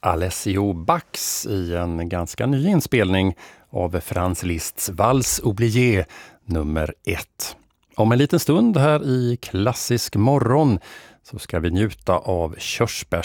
Alessio Bax i en ganska ny inspelning av Franz Liszts Vals Oublié nummer 1. Om en liten stund här i Klassisk morgon så ska vi njuta av